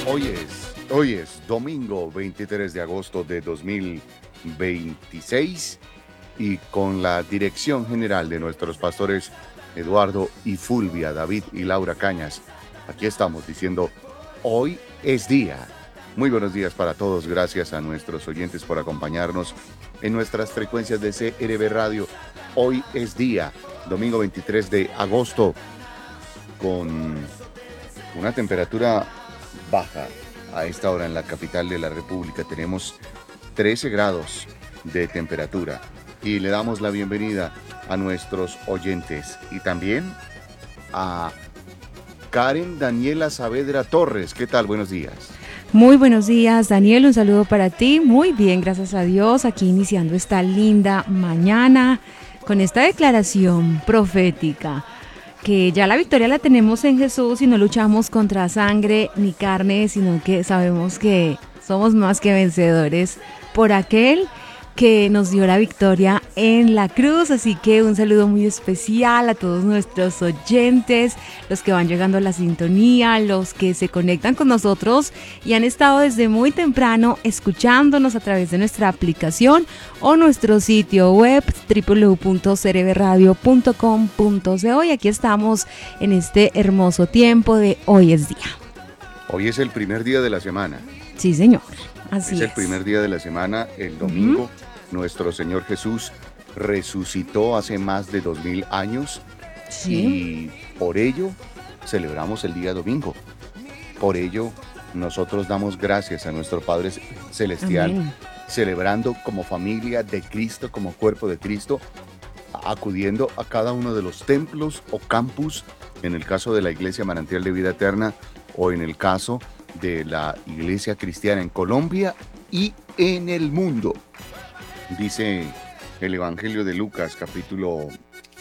Hoy es domingo 23 de agosto de 2026 y con la dirección general de nuestros pastores Eduardo y Fulvia, David y Laura Cañas, aquí estamos diciendo hoy es día. Muy buenos días para todos, gracias a nuestros oyentes por acompañarnos en nuestras frecuencias de CRB Radio. Hoy es día, domingo 23 de agosto, con una temperatura baja. A esta hora en la capital de la República tenemos 13 grados de temperatura y le damos la bienvenida a nuestros oyentes y también a Karen Daniela Saavedra Torres. ¿Qué tal? Buenos días. Muy buenos días, Daniel, un saludo para ti. Muy bien, gracias a Dios, aquí iniciando esta linda mañana con esta declaración profética, que ya la victoria la tenemos en Jesús y no luchamos contra sangre ni carne, sino que sabemos que somos más que vencedores por aquel que nos dio la victoria en la cruz. Así que un saludo muy especial a todos nuestros oyentes, los que van llegando a la sintonía, los que se conectan con nosotros y han estado desde muy temprano escuchándonos a través de nuestra aplicación o nuestro sitio web www.crbradio.com.co. Y aquí estamos en este hermoso tiempo de Hoy es Día. Hoy es el primer día de la semana. Sí, señor. Así es. Es el primer día de la semana, el domingo. Nuestro Señor Jesús resucitó hace más de 2000 años. Sí. Y por ello celebramos el día domingo. Por ello nosotros damos gracias a nuestro Padre Celestial. Amén. Celebrando como familia de Cristo, como cuerpo de Cristo, acudiendo a cada uno de los templos o campus, en el caso de la Iglesia Manantial de Vida Eterna o en el caso de la Iglesia Cristiana en Colombia y en el mundo. Dice el Evangelio de Lucas, capítulo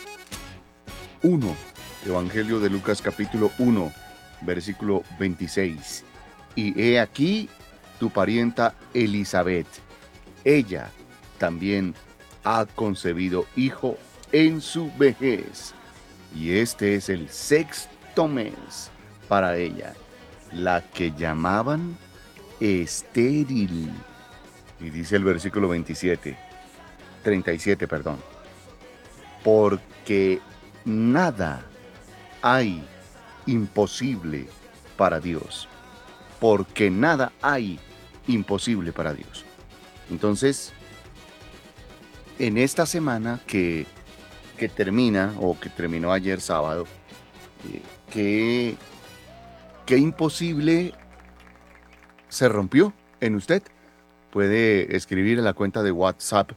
1, Evangelio de Lucas, capítulo 1, versículo 26. Y he aquí tu parienta Elizabeth, ella también ha concebido hijo en su vejez, y este es el 6º mes para ella, la que llamaban estéril. Y dice el versículo 37, porque nada hay imposible para Dios, porque nada hay imposible para Dios. Entonces, en esta semana que termina, o que terminó ayer sábado, ¿qué imposible se rompió en usted? Puede escribir a la cuenta de WhatsApp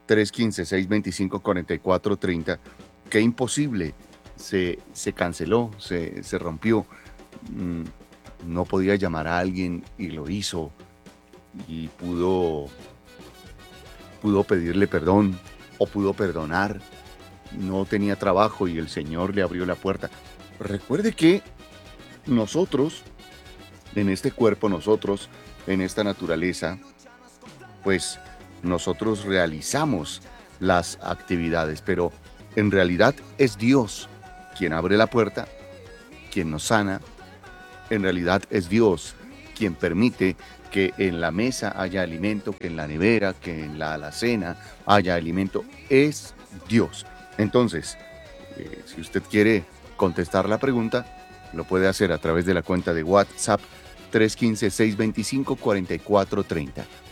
315-625-4430. ¿Qué imposible se canceló, se rompió? No podía llamar a alguien y lo hizo, y pudo pedirle perdón o pudo perdonar. No tenía trabajo y el Señor le abrió la puerta. Recuerde que nosotros, en este cuerpo, nosotros, en esta naturaleza, pues nosotros realizamos las actividades, pero en realidad es Dios quien abre la puerta, quien nos sana. En realidad es Dios quien permite que en la mesa haya alimento, que en la nevera, que en la alacena haya alimento. Es Dios. Entonces, si usted quiere contestar la pregunta, lo puede hacer a través de la cuenta de WhatsApp 315-625-4430.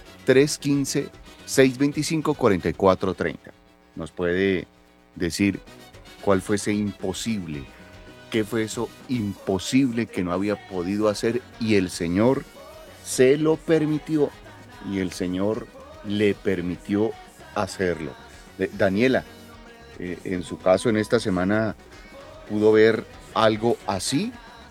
315-625-4430. Nos puede decir cuál fue ese imposible, qué fue eso imposible que no había podido hacer y el Señor se lo permitió, y el Señor le permitió hacerlo. Daniela, en su caso en esta semana, ¿pudo ver algo así?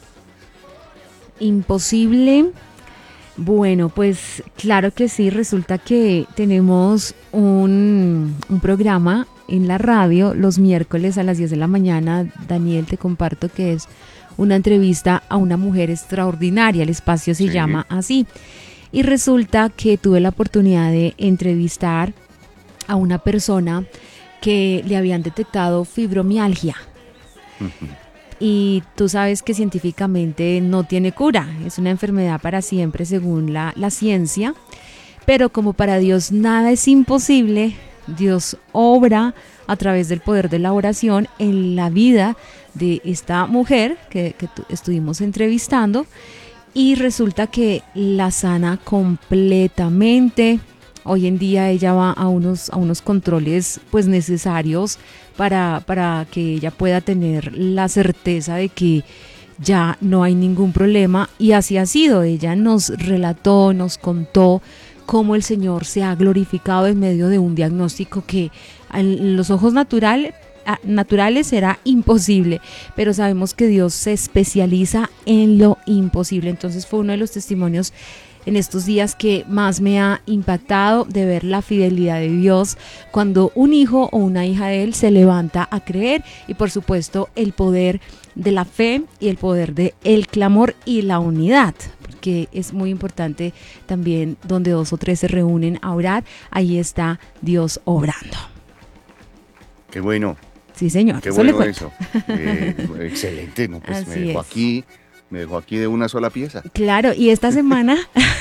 Imposible. Bueno, pues claro que sí. Resulta que tenemos un programa en la radio los miércoles a las 10 de la mañana. Daniel, te comparto que es una entrevista a una mujer extraordinaria. El espacio se llama así. Y resulta que tuve la oportunidad de entrevistar a una persona que le habían detectado fibromialgia. y tú sabes que científicamente no tiene cura, es una enfermedad para siempre según la ciencia, pero como para Dios nada es imposible, Dios obra a través del poder de la oración en la vida de esta mujer que estuvimos entrevistando, y resulta que la sana completamente. Hoy en día ella va a unos controles pues necesarios para que ella pueda tener la certeza de que ya no hay ningún problema, y así ha sido. Ella nos relató, nos contó cómo el Señor se ha glorificado en medio de un diagnóstico que en los ojos naturales será imposible, pero sabemos que Dios se especializa en lo imposible. Entonces fue uno de los testimonios en estos días que más me ha impactado, de ver la fidelidad de Dios cuando un hijo o una hija de Él se levanta a creer, y por supuesto el poder de la fe y el poder de el clamor y la unidad, porque es muy importante también donde 2 o 3 se reúnen a orar, ahí está Dios obrando. Qué bueno. Sí, señor. Qué bueno eso. Excelente, ¿no? Pues me dejó aquí de una sola pieza. Claro, y esta semana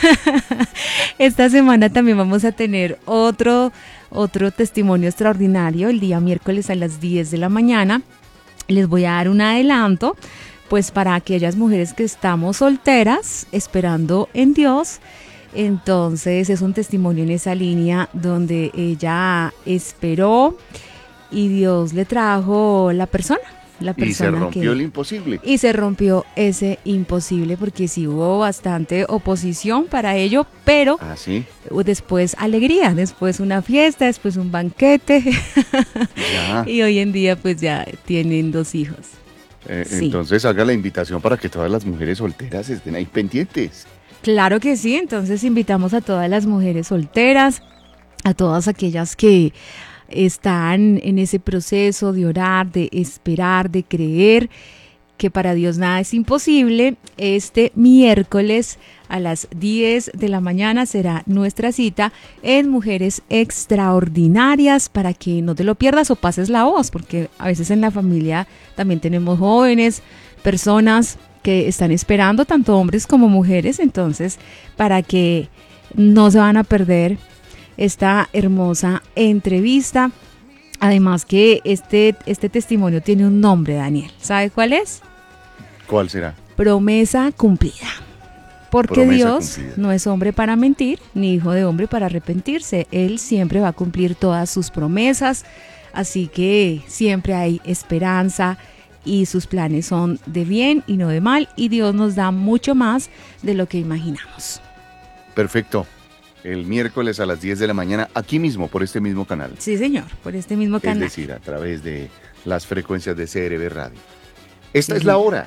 también vamos a tener otro testimonio extraordinario el día miércoles a las 10 de la mañana. Les voy a dar un adelanto, pues para aquellas mujeres que estamos solteras, esperando en Dios. Entonces es un testimonio en esa línea donde ella esperó y Dios le trajo la persona. Y se rompió el imposible. Y se rompió ese imposible, porque sí hubo bastante oposición para ello, pero ¿sí? Después alegría, después una fiesta, después un banquete. Y hoy en día pues ya tienen 2 hijos. Sí. Entonces haga la invitación para que todas las mujeres solteras estén ahí pendientes. Claro que sí, entonces invitamos a todas las mujeres solteras, a todas aquellas que están en ese proceso de orar, de esperar, de creer que para Dios nada es imposible. Este miércoles a las 10 de la mañana será nuestra cita en Mujeres Extraordinarias, para que no te lo pierdas o pases la voz, porque a veces en la familia también tenemos jóvenes, personas que están esperando, tanto hombres como mujeres. Entonces, para que no se van a perder esta hermosa entrevista. Además que este testimonio tiene un nombre, Daniel. ¿Sabe cuál es? ¿Cuál será? Promesa cumplida. Porque Promesa Dios cumplida. no es hombre para mentir, ni hijo de hombre para arrepentirse. Él siempre va a cumplir todas sus promesas. Así que siempre hay esperanza, y sus planes son de bien y no de mal. Y Dios nos da mucho más de lo que imaginamos. Perfecto. El miércoles a las 10 de la mañana, aquí mismo, por este mismo canal. Sí, señor, por este mismo canal. Es decir, a través de las frecuencias de CRB Radio. Esta es la hora.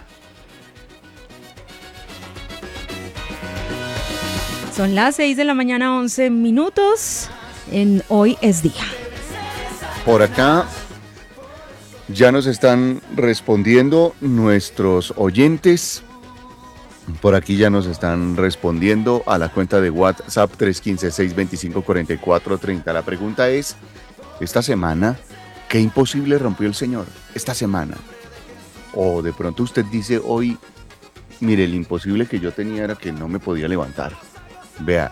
Son las 6 de la mañana, 11 minutos. Hoy es día. Por acá ya nos están respondiendo nuestros oyentes. Por aquí ya nos están respondiendo a la cuenta de WhatsApp 315-625-4430. La pregunta es, esta semana, ¿qué imposible rompió el Señor? Esta semana. O de pronto usted dice hoy, mire, el imposible que yo tenía era que no me podía levantar. Vea,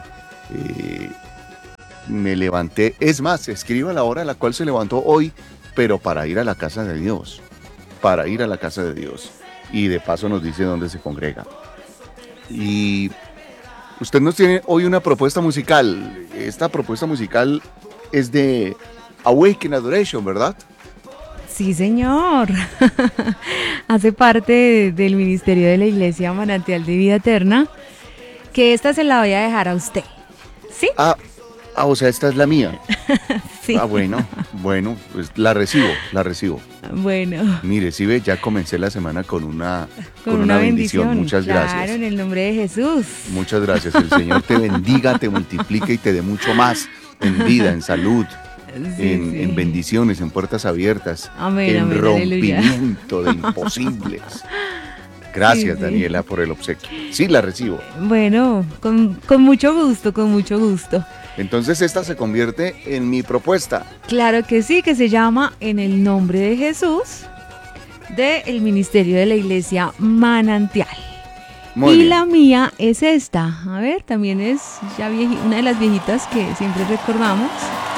me levanté. Es más, escriba la hora a la cual se levantó hoy, pero para ir a la casa de Dios. Para ir a la casa de Dios. Y de paso nos dice dónde se congrega. Y usted nos tiene hoy una propuesta musical. Esta propuesta musical es de Awaken Adoration, ¿verdad? Sí, señor. Hace parte del ministerio de la Iglesia Manantial de Vida Eterna, que esta se la voy a dejar a usted. ¿Sí? O sea, esta es la mía. Sí. Bueno, pues la recibo. Bueno. Mire, si ve, ya comencé la semana con una bendición. Muchas gracias. Claro, en el nombre de Jesús. Muchas gracias. El Señor te bendiga, te multiplique y te dé mucho más en vida, en salud, en bendiciones, en puertas abiertas, amén, en rompimiento aleluya. de imposibles. Gracias, Daniela, por el obsequio. Sí, la recibo. Bueno, con mucho gusto, con mucho gusto. Entonces esta se convierte en mi propuesta. Claro que sí, que se llama En el nombre de Jesús, del Ministerio de la Iglesia Manantial. Muy y bien. la mía es esta. A ver, también es ya una de las viejitas que siempre recordamos.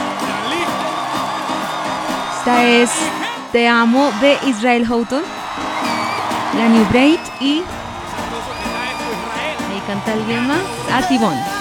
Esta es Te Amo de Israel Houghton, la New Breed, y ahí canta alguien más, Tibón.